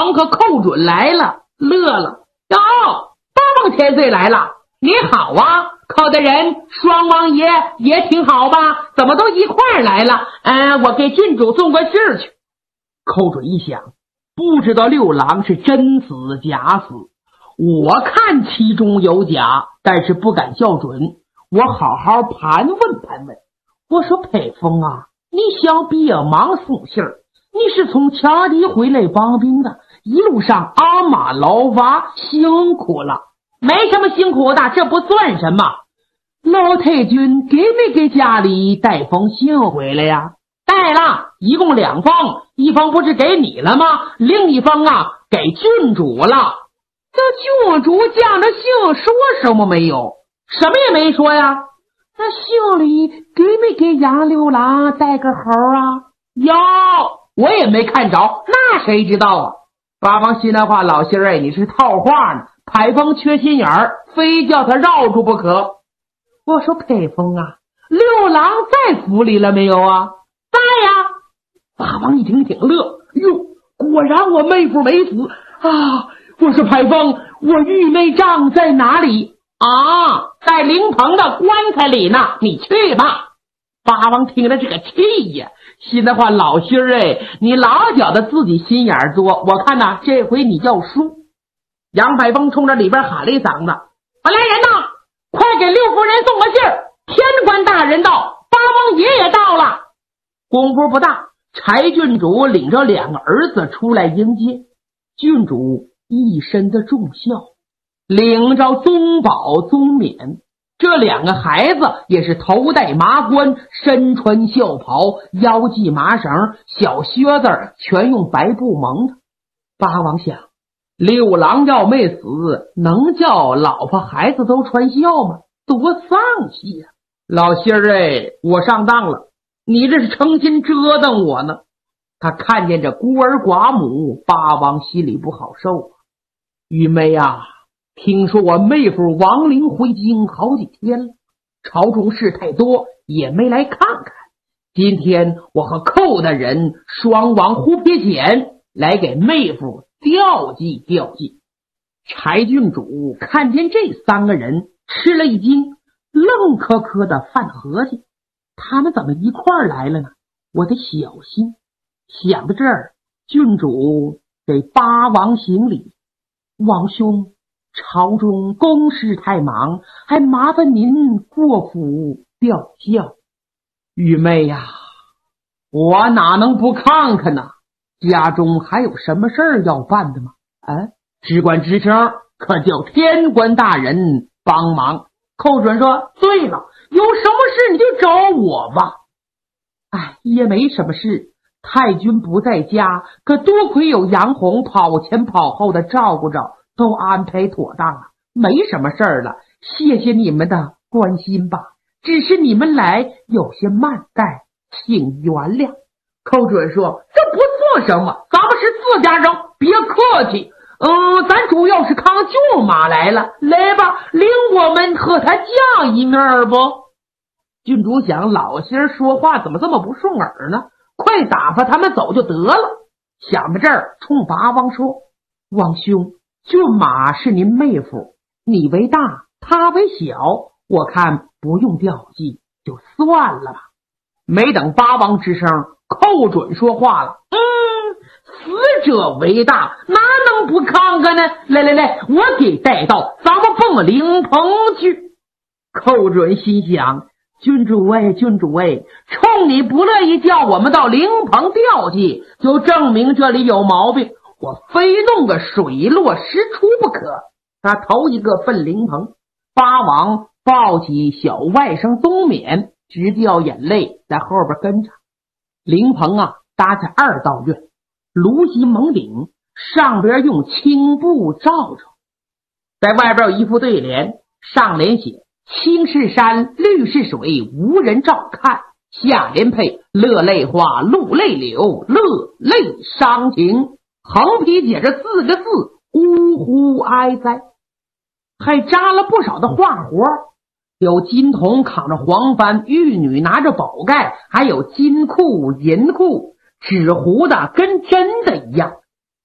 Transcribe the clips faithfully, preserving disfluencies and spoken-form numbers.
王和寇准来了，乐了。哟，八王千岁来了，你好啊，寇大人，双王爷也挺好吧？怎么都一块儿来了？嗯、呃，我给郡主送个信儿去。寇准一想，不知道六郎是真死假死，我看其中有假，但是不敢校准，我好好盘问盘问。我说沛丰啊，你想别忙送信儿，你是从前地回来帮兵的，一路上阿妈老娃辛苦了。没什么辛苦的，这不算什么。老太君给没给家里带封信回来呀？带了，一共两封，一封不是给你了吗？另一封啊给郡主了。这郡主将这信说什么没有？什么也没说呀。那信里给没给杨六郎带个猴啊？有，我也没看着，那谁知道啊？八王心里话，老心儿，你是套话呢。沛丰缺心眼儿，非叫他绕住不可。我说沛丰啊，六郎在府里了没有啊？在呀。八王一听挺乐，哟，果然我妹夫没死啊！我说沛丰，我玉妹杖在哪里啊？在灵棚的棺材里呢，你去吧。八王听了这个气呀，心里话，老心儿哎，你老觉得自己心眼儿多，我看呐，这回你要输。杨百峰冲着里边喊了一嗓子：“本来人呐，快给六夫人送个信儿，天官大人到，八王爷也到了。”功夫不大，柴郡主领着两个儿子出来迎接。郡主一身的重孝，领着宗保、宗勉，这两个孩子也是头戴麻冠，身穿孝袍，腰系麻绳，小靴子全用白布蒙的。八王想，六郎要没死，能叫老婆孩子都穿孝吗？多丧气呀！老心儿哎，我上当了，你这是诚心折腾我呢。他看见这孤儿寡母，八王心里不好受啊。玉妹啊，听说我妹夫亡灵回京好几天了，朝中事太多，也没来看看。今天我和寇大人双往胡撇简，来给妹夫吊祭吊祭。柴郡主看见这三个人，吃了一惊，愣磕磕的犯合计，他们怎么一块儿来了呢？我得小心。想到这儿，郡主给八王行礼：“王兄，朝中公事太忙，还麻烦您过府吊孝。”玉妹呀，我哪能不看看呢？家中还有什么事儿要办的吗？啊，只管吱声，可叫天官大人帮忙。寇准说：“对了，有什么事你就找我吧。”哎，也没什么事，太君不在家，可多亏有杨红跑前跑后的照顾着，都安排妥当了，没什么事儿了。谢谢你们的关心吧，只是你们来有些慢待，请原谅。寇准说：“这不算什么，咱们是自家人，别客气。嗯，咱主要是扛舅妈来了，来吧，领我们和他见一面不？”郡主想，老些人说话怎么这么不顺耳呢？快打发他们走就得了。想到这儿，冲八王说：“王兄，郡马是您妹夫，你为大，他为小，我看不用吊祭，就算了吧。”没等八王吱声，寇准说话了：“嗯，死者为大，哪能不看看呢？来来来，我给带到，咱们蹦灵棚去。”寇准心想：郡主哎，郡主哎，冲你不乐意叫我们到灵棚吊祭，就证明这里有毛病，我非弄个水落石出不可。他头一个奔灵棚，八王抱起小外甥宗勉，直掉眼泪，在后边跟着。灵棚啊，搭在二道院，炉席蒙顶，上边用青布罩着，在外边有一副对联，上联写青是山，绿是水，无人照看。下联配乐泪花，露泪流，乐泪伤情。横批写着四个字：呜呼哀哉。还扎了不少的画活，有金童扛着黄幡，玉女拿着宝盖，还有金库银库，纸糊的跟真的一样。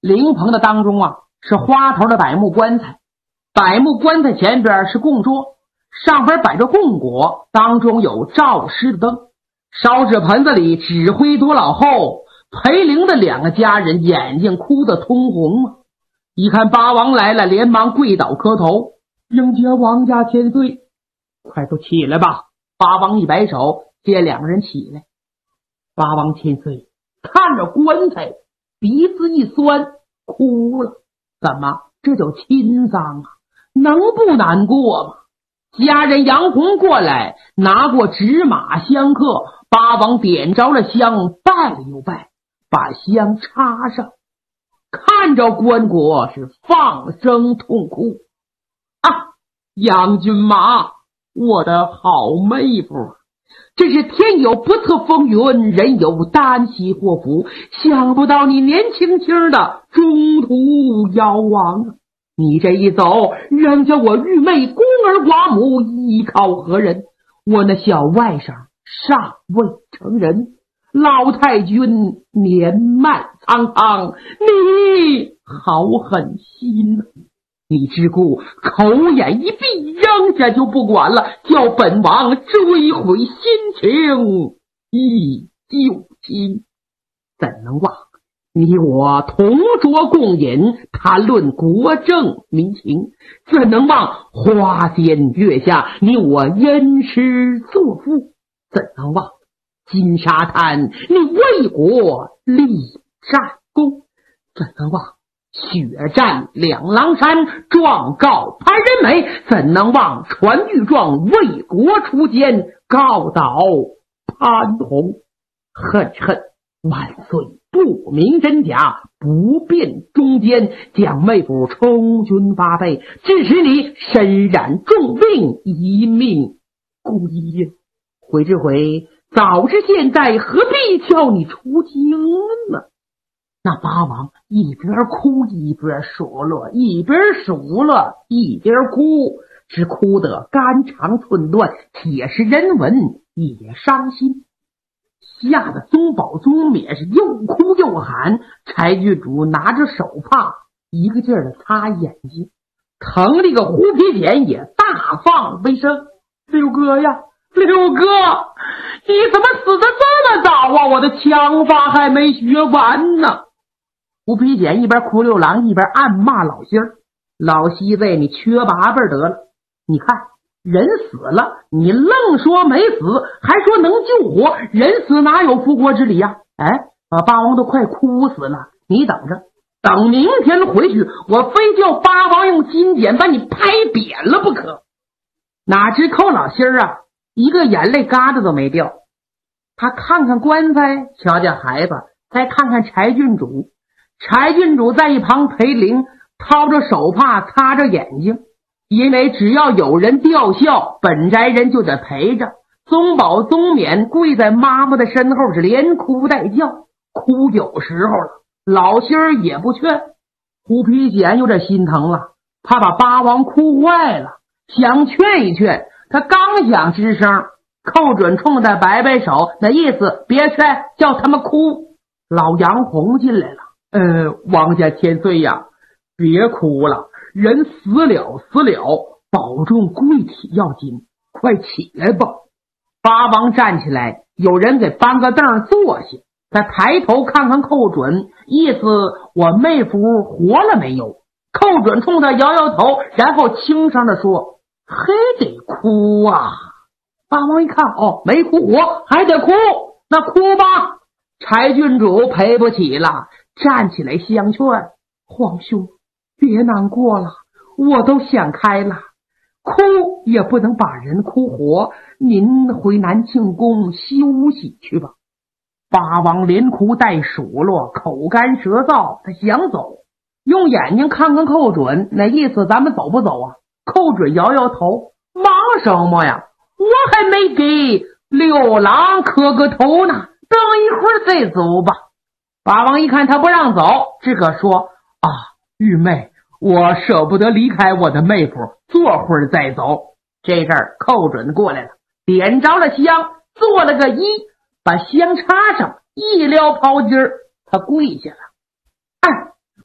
灵棚的当中啊，是花头的柏木棺材，柏木棺材前边是供桌，上边摆着供果，当中有照尸的灯，烧纸盆子里纸灰多老厚，裴灵的两个家人眼睛哭得通红啊！一看八王来了，连忙跪倒磕头，迎接王家千岁，快都起来吧！八王一摆手，接两个人起来。八王千岁看着棺材，鼻子一酸，哭了。怎么？这叫亲丧啊，能不难过吗？家人杨红过来，拿过纸马香客，八王点着了香，拜了又拜，把香插上，看着棺椁是放声痛哭。啊，杨君马，我的好妹夫，这是天有不测风云，人有旦夕祸福，想不到你年轻轻的中途夭亡啊！你这一走，扔下我玉妹孤儿寡母，依靠何人？我那小外甥尚未成人，老太君年迈苍苍，你好狠心啊！你只顾口眼一闭，扔下就不管了，叫本王追悔心情忆旧亲，怎能忘？你我同桌共饮，谈论国政民情，怎能忘花间月下你我恩师作父？怎能忘金沙滩你为国立战功？怎能忘血战两狼山，状告潘仁美？怎能忘传御状为国出监，告倒潘洪？恨恨万岁不明真假，不辨忠奸，将妹夫充军发配，致使你身染重病，一命归阴。悔之悔，早知现在，何必叫你出京呢？那八王一边哭一边数落，一边数落一边哭，只哭得肝肠寸断，铁石人闻也伤心。吓得宗保宗冕是又哭又喊，柴郡主拿着手帕一个劲儿的擦眼睛，疼了个胡皮简也大放悲声：六哥呀，六哥，你怎么死得这么早啊？我的枪法还没学完呢。胡皮简一边哭六郎，一边暗骂老心儿：老西子，你缺八辈得了！你看人死了，你愣说没死，还说能救活，人死哪有复活之理呀？哎，把八王都快哭死了，你等着，等明天回去，我非叫八王用金剪把你拍扁了不可。哪知寇老心儿啊，一个眼泪疙瘩都没掉。他看看棺材，瞧见孩子，再看看柴郡主，柴郡主在一旁陪灵，掏着手帕擦着眼睛。因为只要有人吊孝，本宅人就得陪着。宗保宗冕跪在妈妈的身后，是连哭带叫，哭有时候了，老心儿也不劝。胡皮简有点心疼了，怕把八王哭坏了，想劝一劝，他刚想吱声，寇准冲他摆摆手，那意思别劝，叫他们哭。老杨红进来了：呃，王家千岁呀，别哭了，人死了死了，保重贵体要紧，快起来吧。八王站起来，有人给搬个凳坐下，他抬头看看寇准，意思我妹夫活了没有？寇准冲他摇摇头，然后轻声的说：还得哭啊。八王一看，哦，没哭活，还得哭，那哭吧。柴郡主赔不起了，站起来相劝：皇兄别难过了，我都想开了，哭也不能把人哭活，您回南庆宫休息去吧。八王连哭带数落，口干舌燥，他想走，用眼睛看看寇准，那意思咱们走不走啊？寇准摇摇头：忙什么呀，我还没给六郎磕个头呢，等一会儿再走吧。八王一看他不让走，只可说：啊，玉妹，我舍不得离开我的妹夫，坐会儿再走。这阵儿寇准过来了，点着了香，做了个揖，把香插上，一撩袍襟儿，他跪下了。哎，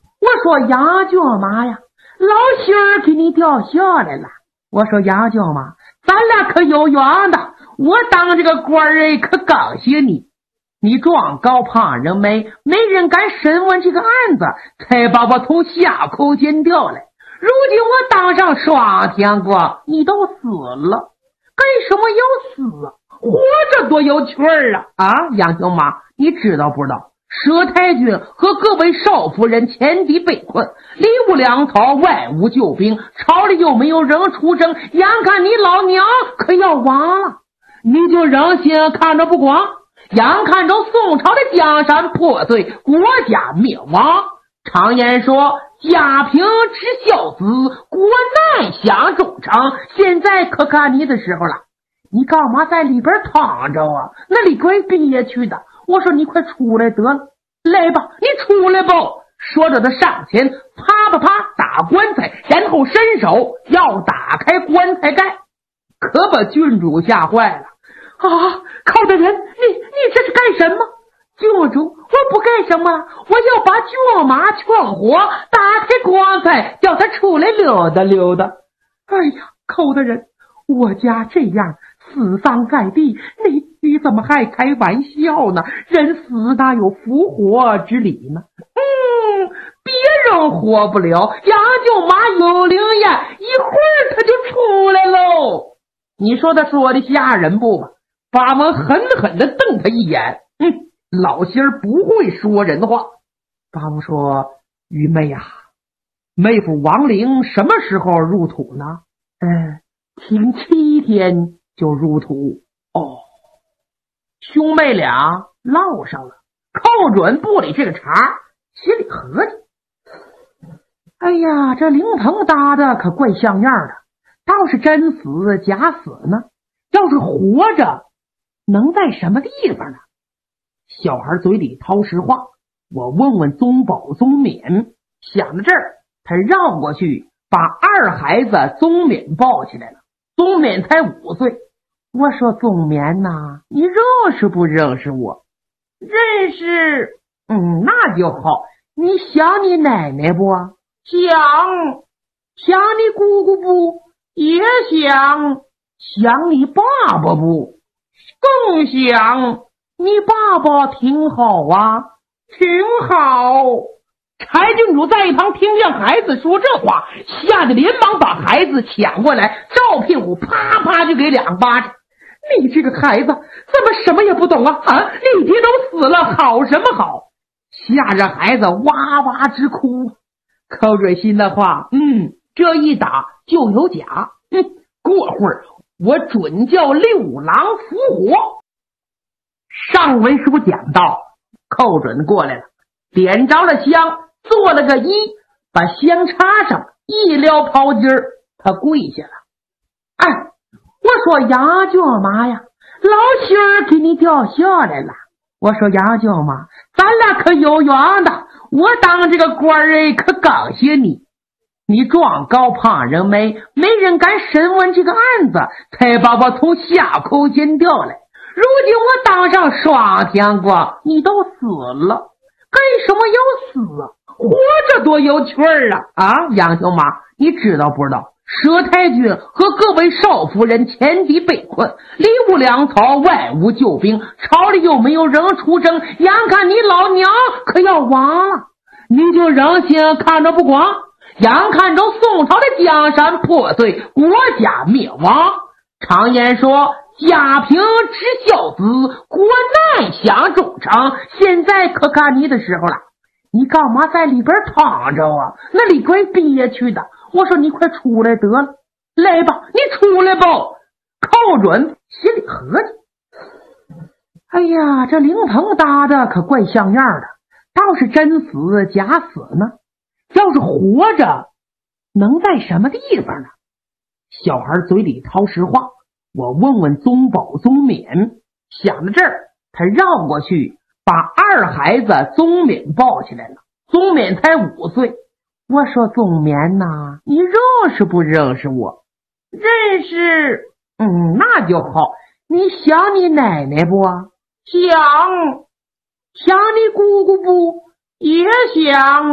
说杨舅妈呀，老心儿给你掉下来了。我说杨舅妈，咱俩可有缘的，我当这个官儿可感谢你。你状告旁人没，没人敢审问这个案子，才把我从下口捡掉来。如今我当上双天官，你都死了，干什么要死啊？活着多有趣儿啊！啊，杨舅妈，你知道不知道？佘太君和各位少夫人前敌被困，里无粮草，外无救兵，朝里又没有人出征，眼看你老娘可要亡了，你就忍心看着不管？眼看着宋朝的江山破碎，国家灭亡，常言说家贫知孝子，国难享忠诚，现在可看你的时候了，你干嘛在里边躺着啊？那里怪憋屈的。我说你快出来得了，来吧，你出来吧。说着他上前啪啪啪打棺材，然后伸手要打开棺材盖，可把郡主吓坏了。啊，寇大人，你你这是干什么？郡主，我不干什么，我要把舅妈劝活，打开棺材叫他出来溜达溜达。哎呀，寇大人，我家这样死丧在地，你你怎么还开玩笑呢？人死哪有复活之理呢？嗯，别人活不了，杨舅妈有灵验，一会儿他就出来喽。你说他说的吓人不吧？八门狠狠地瞪他一眼，嗯，老心儿不会说人话。八门说：愚昧呀、啊，妹夫亡灵什么时候入土呢？嗯，停七天就入土。哦，兄妹俩唠上了。寇准不理这个茬，心里合计：哎呀，这灵棚搭的可怪像样的，倒是真死假死呢？要是活着，能在什么地方呢？小孩嘴里掏实话，我问问宗保宗勉。想到这儿，他绕过去把二孩子宗勉抱起来了。宗勉才五岁。我说宗勉呐，你认识不认识我？认识。嗯，那就好。你想你奶奶不？想。想你姑姑不？也想。想你爸爸不？更想。你爸爸挺好啊。挺好。柴郡主在一旁听见孩子说这话，吓得连忙把孩子抢过来，照屁股啪啪就给两巴掌。你这个孩子怎么什么也不懂啊？啊，你爹都死了，好什么好？吓着孩子哇哇直哭。寇准心的话，嗯，这一打就有假。嗯，过会儿我准叫六郎复活。上文书讲到，寇准过来了，点着了香，做了个揖，把香插上，一撩袍襟儿，他跪下了。哎，我说杨舅妈呀，老心儿给你掉下来了。我说杨舅妈，咱俩可有缘的，我当这个官儿可感谢你。你状告旁人没，没人敢审问这个案子，才把我从下口捡掉来。如今我当上双天官，你都死了，干什么要死啊？活着多有趣儿啊！啊，杨舅妈，你知道不知道？佘太君和各位少夫人前敌被困，里无粮草，外无救兵，朝里又没有人出征，眼看你老娘可要亡了，你就忍心看着不管？眼看着宋朝的江山破碎，国家灭亡，常言说家贫知孝子，国难享忠诚，现在可看你的时候了，你干嘛在里边躺着啊？那里怪憋屈的。我说你快出来得了，来吧，你出来吧。寇准心里合计：哎呀，这灵棚搭的可怪像样的，倒是真死假死呢？要是活着，能在什么地方呢？小孩嘴里掏实话，我问问宗保宗勉。想到这儿，他绕过去把二孩子宗勉抱起来了。宗勉才五岁。我说宗勉呐，你认识不认识我？认识。嗯，那就好。你想你奶奶不？想。想你姑姑不？也想。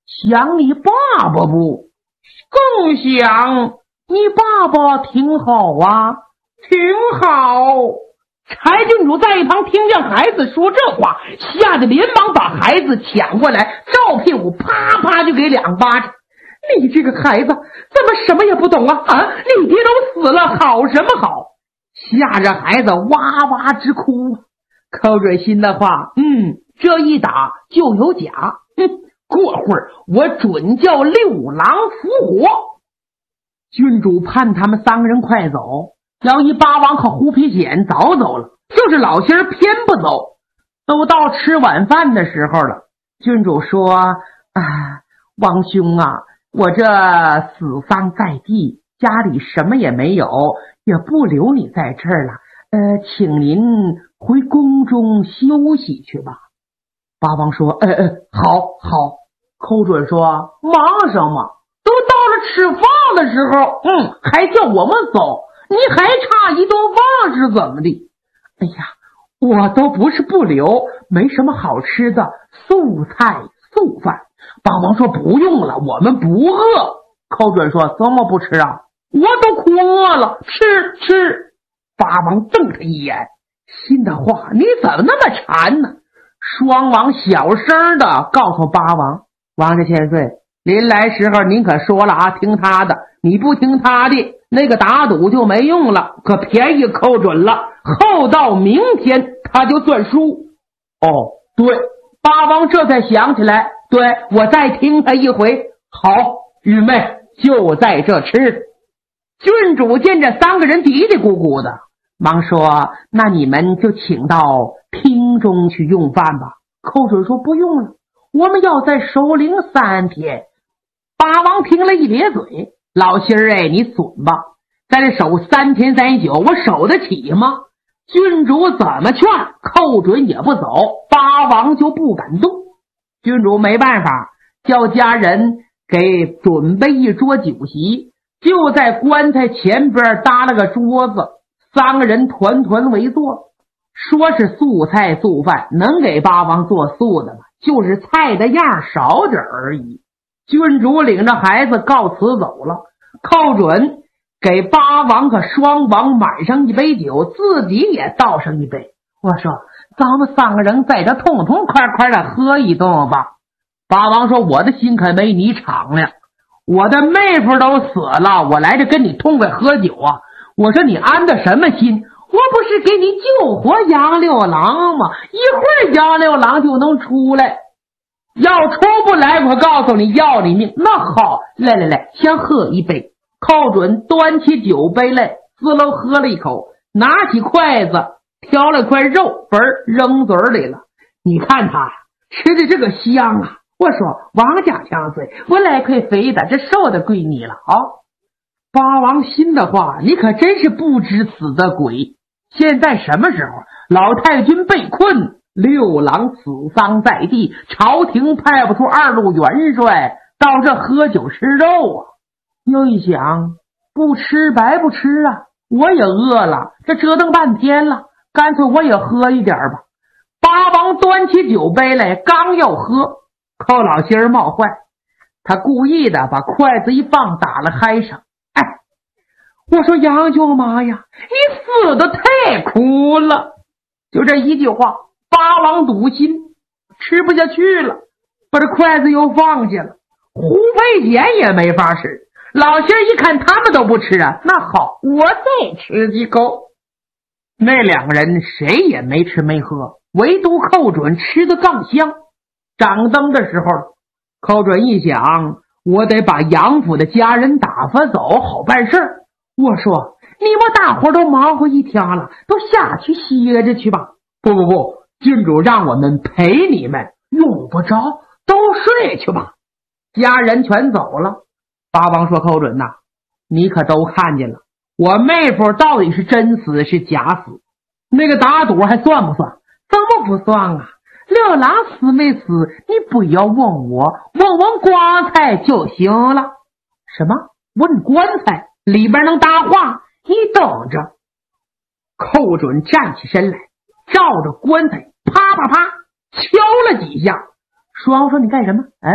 想你爸爸不？更想你爸爸挺好啊，挺好。柴郡主在一旁听见孩子说这话，吓得连忙把孩子抢过来，照屁股啪啪就给两巴掌。你这个孩子怎么什么也不懂啊？啊，你爹都死了，好什么好？吓着孩子哇哇直哭。寇准心的话，嗯，这一打就有假，哼，过会儿我准叫六郎复活。郡主盼他们三个人快走，要一八王可胡皮显早走了，就是老仙儿偏不走。都到吃晚饭的时候了，郡主说：“啊，王兄啊，我这死丧在地，家里什么也没有，也不留你在这儿了。呃，请您回宫中休息去吧。”八王说：“呃呃，好好。”寇准说：“忙什么？都到了吃饭的时候，嗯，还叫我们走，你还差一顿饭是怎么的？”哎呀，我都不是不留，没什么好吃的，素菜素饭。八王说：“不用了，我们不饿。”寇准说：“怎么不吃啊？我都哭饿了，吃吃。”八王瞪他一眼，心的话，你怎么那么馋呢？双王小声的告诉八王：“王家千岁，临来时候您可说了啊，听他的，你不听他的，那个打赌就没用了，可便宜扣准了，后到明天他就算输。”哦，对，八王这才想起来，对，我再听他一回。好，玉妹就在这吃。郡主见这三个人嘀嘀咕咕的，忙说：“那你们就请到厅中去用饭吧。”寇准说：“不用了，我们要在守灵三天。”八王听了一咧嘴：“老心儿哎，你损吧，在这守三天三宿，我守得起吗？”郡主怎么劝，寇准也不走，八王就不敢动。郡主没办法，叫家人给准备一桌酒席，就在棺材前边搭了个桌子，三个人团团围坐。说是素菜素饭，能给八王做素的吗？就是菜的样少点而已。郡主领着孩子告辞走了，寇准给八王和双王满上一杯酒，自己也倒上一杯。我说：“咱们三个人在这痛痛快快的喝一顿吧。”八王说：“我的心可没你敞亮，我的妹夫都死了，我来这跟你痛快喝酒啊。”我说：“你安的什么心？我不是给你救活杨六郎吗？一会儿杨六郎就能出来，要出不来，我告诉你要你命。那好，来来来，先喝一杯。”寇准端起酒杯来，滋溜喝了一口，拿起筷子挑了块肉粉扔嘴里了。你看他呀，吃的这个香啊！我说：“王家千岁，我来块肥的，这瘦的归你了啊！”八王心的话，你可真是不知死的鬼。现在什么时候？老太君被困，六郎死丧在地，朝廷派不出二路元帅到这喝酒吃肉啊！又一想，不吃白不吃啊，我也饿了，这折腾半天了，干脆我也喝一点吧。八王端起酒杯来，刚要喝，寇老心儿冒坏，他故意的把筷子一放，打了嗨上。哎，我说杨舅妈呀，你死的太苦了。就这一句话，八王堵心，吃不下去了，把这筷子又放下了。胡飞贤也没法使，老仙儿一看他们都不吃啊，那好，我再吃几口。那两个人谁也没吃没喝，唯独寇准吃的更香。掌灯的时候，寇准一想，我得把杨府的家人打发走，好办事儿。我说：“你们大伙都忙活一天了，都下去歇着去吧。”不不不，郡主让我们陪你们，用不着，都睡去吧。家人全走了。八王说：“寇准呐，你可都看见了，我妹夫到底是真死是假死？那个打赌还算不算？怎么不算啊？六郎死没死，你不要问我，问问棺材就行了。”什么？问棺材？里边能搭话？你等着。寇准站起身来，照着棺材啪啪啪敲了几下。双王说：“你干什么？哎，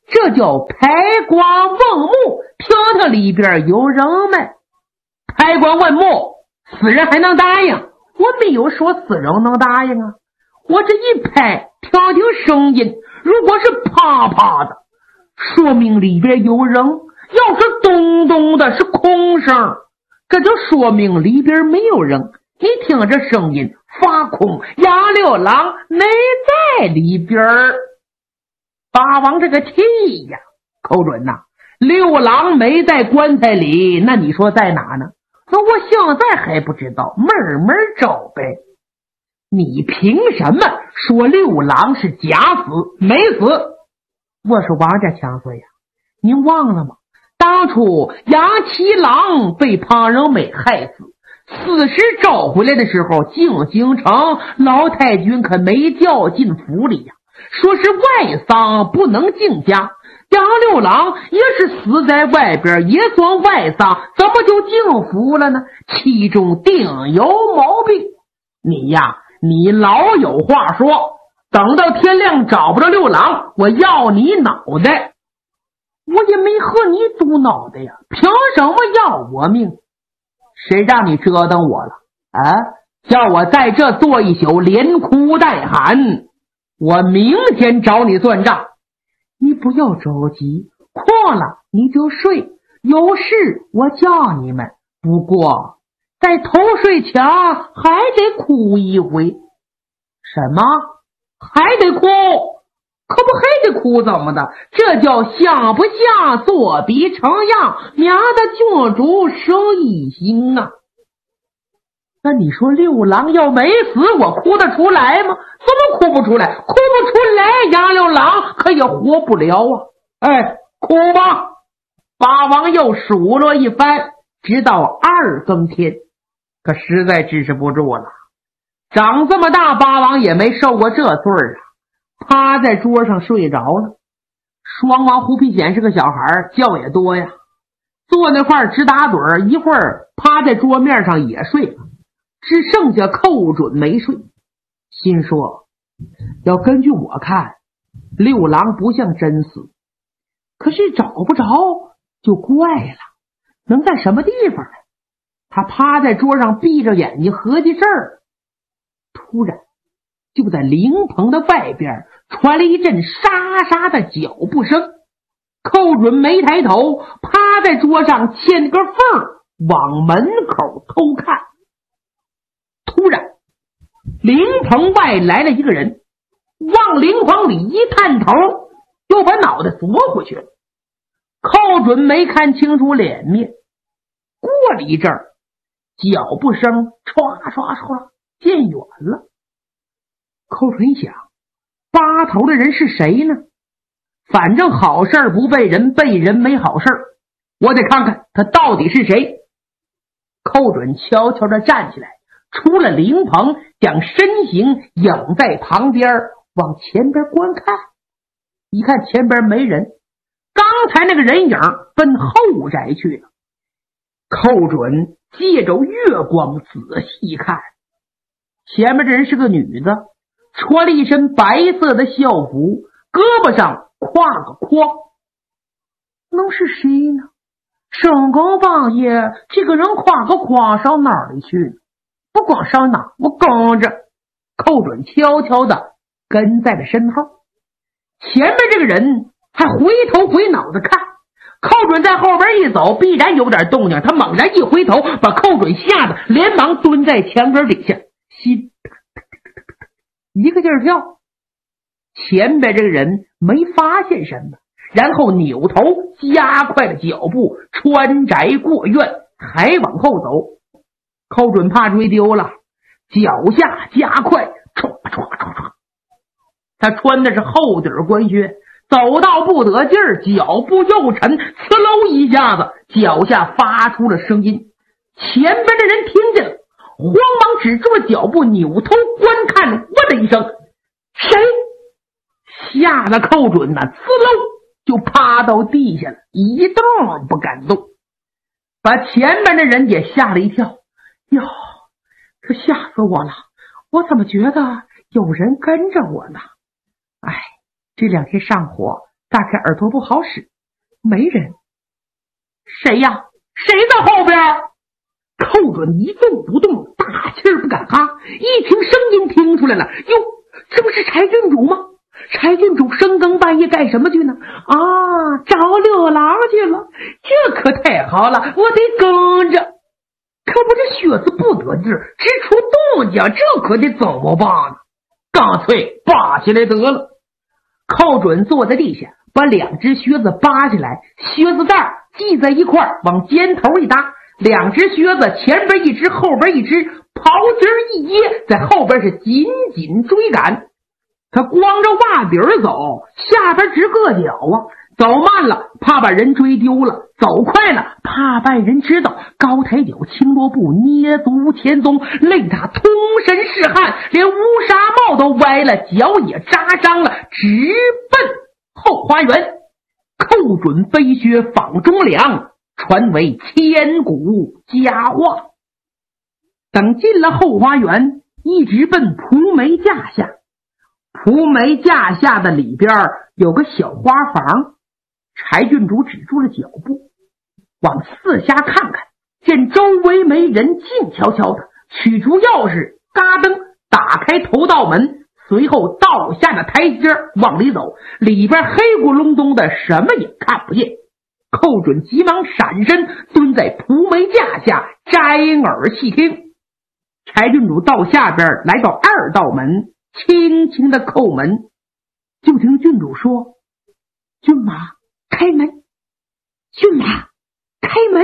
这叫拍瓜问目，听听里边有人没？拍瓜问目，死人还能答应？我没有说死人能答应啊，我这一拍，听听声音，如果是啪啪的，说明里边有人；要是咚咚的，是空声，这就说明里边没有人。你听着声音发空，杨六郎没在里边。八王这个气呀，寇准呐、啊，六郎没在棺材里，那你说在哪呢？那我现在还不知道，慢慢找呗。你凭什么说六郎是假死没死？我是王家强孙呀，您忘了吗？当初杨七郎被旁人美害死，死尸找回来的时候，进京城老太君可没叫进府里呀，说是外丧不能进家。杨六郎也是死在外边，也算外丧，怎么就进府了呢？其中定有毛病。你呀，你老有话说，等到天亮找不着六郎，我要你脑袋。我也没和你赌脑袋呀，凭什么要我命？谁让你折腾我了啊？叫我在这坐一宿，连哭带喊，我明天找你算账。你不要着急，困了你就睡，有事我叫你们。不过在头睡前还得哭一回。什么？还得哭？可不还得哭怎么的？这叫像不像作比成样，免得郡主生一心啊。那你说六郎要没死，我哭得出来吗？怎么哭不出来？哭不出来，杨六郎可也活不了啊！哎，哭吧！八王又数落一番，直到二更天，可实在支持不住了。长这么大，八王也没受过这罪儿啊，趴在桌上睡着了。双王胡皮显是个小孩，觉也多呀，坐那块儿直打盹儿，一会儿趴在桌面上也睡了。只剩下寇准没睡，心说要根据我看，六郎不像真死，可是找不着就怪了，能在什么地方呢？他趴在桌上闭着眼睛合计事儿，突然就在灵棚的外边传来一阵沙沙的脚步声。寇准没抬头，趴在桌上嵌个缝往门口偷看。突然灵棚外来了一个人，往灵棚里一探头，又把脑袋缩回去了。寇准没看清楚脸面，过了一阵儿，脚步声唰唰唰渐远了。寇准想，八头的人是谁呢？反正好事不被人，被人没好事，我得看看他到底是谁。寇准悄悄地站起来，出了灵棚，将身形影在旁边，往前边观看。一看前边没人，刚才那个人影奔后宅去了。寇准借着月光仔细看，前面这人是个女的，穿了一身白色的校服，胳膊上挎个筐。能是谁呢？深更半夜，这个人挎个筐上哪里去呢？不光上哪，我跟着。寇准悄悄的跟在了身后，前面这个人还回头回脑子看。寇准在后边一走，必然有点动静，他猛然一回头，把寇准吓得连忙蹲在墙根底下，心一个劲儿跳。前边这个人没发现什么，然后扭头加快了脚步，穿宅过院，还往后走。寇准怕追丢了，脚下加快，唰唰唰唰。他穿的是厚底官靴，走到不得劲儿，脚步又沉，呲溜一下子，脚下发出了声音。前边的人听见了，慌忙止住了脚步，扭头观看，问了一声：“谁？”吓得寇准呐，呲溜就趴到地下了，一动不敢动，把前边的人也吓了一跳。哟，这吓死我了！我怎么觉得有人跟着我呢？哎，这两天上火大概耳朵不好使，没人。谁呀？谁在后边？寇准一动不动，大气儿不敢哈，一听声音听出来了，哟，这不是柴郡主吗？柴郡主深更半夜干什么去呢？啊，找六郎去了，这可太好了，我得跟着。可不，这靴子不得劲儿，直出动静，这可得怎么办呢？干脆拔起来得了。寇准坐在地下，把两只靴子扒下来，靴子带系在一块儿，往肩头一搭，两只靴子前边一只，后边一只，袍襟一掖，在后边是紧紧追赶。他光着袜底儿走，下边直硌脚啊！走慢了怕把人追丢了，走快了怕被人知道。高抬脚，轻落步，捏足前踪，累他通身是汗，连乌纱帽都歪了，脚也扎伤了，直奔后花园。寇准飞靴访忠良，传为千古佳话。等进了后花园，一直奔蒲梅架下。蒲梅架下的里边有个小花房，柴郡主止住了脚步，往四下看看，见周围没人，静悄悄的，取出钥匙，嘎噔打开头道门，随后倒下了台阶往里走，里边黑咕隆咚的，什么也看不见。寇准急忙闪身，蹲在蒲梅架下摘耳细听。柴郡主到下边来到二道门，轻轻的叩门，就听郡主说：“骏马开门，骏马开门。”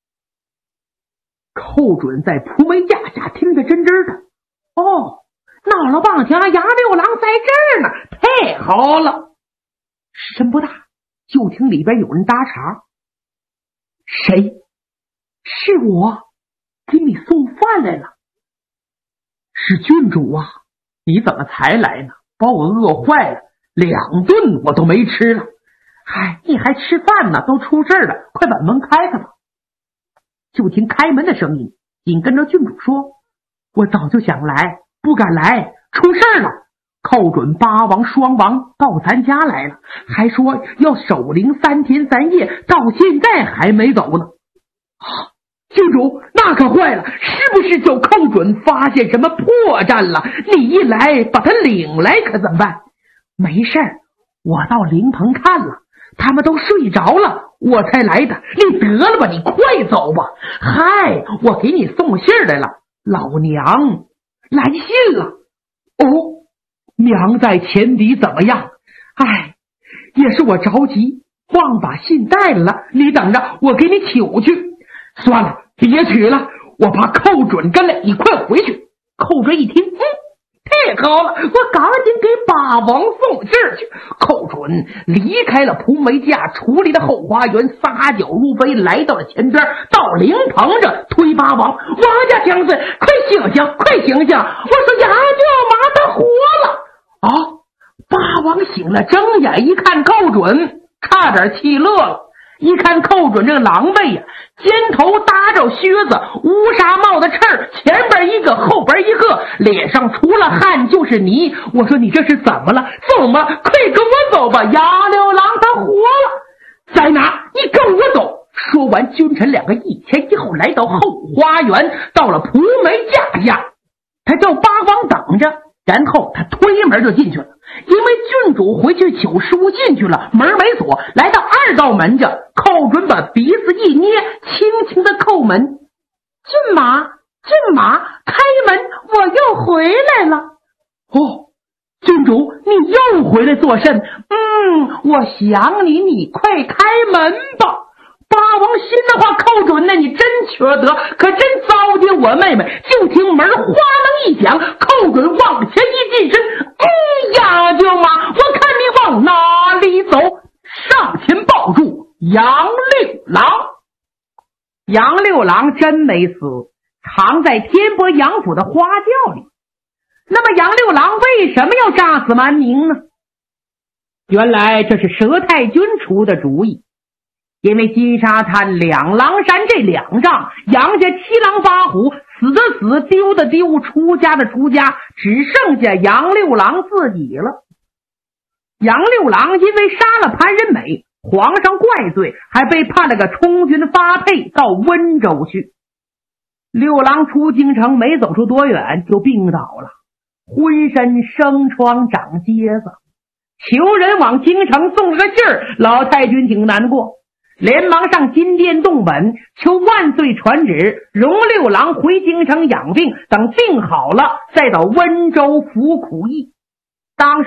寇准在蒲梅架下听得真真的，哦，闹了棒墙，杨六郎在这儿呢，太好了。时辰不大，就听里边有人搭茬：“谁？是我，给你送饭来了。”“是郡主啊，你怎么才来呢？把我饿坏了，两顿我都没吃了。”“嗨，你还吃饭呢？都出事了，快把门开开吧。”就听开门的声音，紧跟着郡主说：“我早就想来，不敢来，出事了。寇准八王双王到咱家来了，还说要守灵三天三夜，到现在还没走呢。”“啊，郡主，那可坏了，是不是叫寇准发现什么破绽了？你一来把他领来可怎么办？”“没事儿，我到灵棚看了，他们都睡着了，我才来的。你得了吧，你快走吧。”“嗨，我给你送信来了，老娘来信了。”“哦，娘在前敌怎么样？”“哎，也是我着急，忘把信带了，你等着，我给你取去。”“算了，别取了，我怕寇准跟了，你快回去。”寇准一听，嗯，太好了，我赶紧给八王送信去。寇准离开了蒲梅架，处理的后花园，撒脚如飞，来到了前边，到灵棚着推八王：“王家将军，快醒醒，快醒醒！我说杨舅妈他活了！”啊！八王醒了，睁眼一看寇准，差点气乐了。一看寇准这个狼狈呀，肩头搭着靴子，乌纱帽的刺儿，前边一个后边一个，脸上除了汗就是泥。我说你这是怎么了？走吗？快跟我走吧，杨六郎他活了。在哪？你跟我走。说完，君臣两个一前一后来到后花园，到了蒲梅架下，他叫八王等着，然后他推门就进去了。因为郡主回去取书进去了，门没锁，来到二道门着，寇准把鼻子一捏，轻轻的叩门：“骏马，骏马，开门，我又回来了。”“哦，郡主，你又回来做甚？”“嗯，我想你，你快开门吧。”八王心的话：“寇准呢，你真缺德，可真糟践我妹妹。”就听门哗楞一响，寇准往前一进身：“哎呀，舅妈，我看你往哪里走？”上前抱住杨六郎。杨六郎真没死，藏在天波杨府的花轿里。那么杨六郎为什么要炸死蛮宁呢？原来这是佘太君出的主意。因为金沙滩两狼山这两仗，杨家七狼八虎，死的死，丢的丢，出家的出家，只剩下杨六郎自己了。 杨六郎因为杀了潘仁美，皇上怪罪，还被判了个充军发配到温州去。六郎出京城没走出多远就病倒了，浑身生疮长疖子，求人往京城送了个信儿，老太君挺难过，连忙上金殿动本，求万岁传旨，容六郎回京城养病，等病好了再到温州服苦役。当时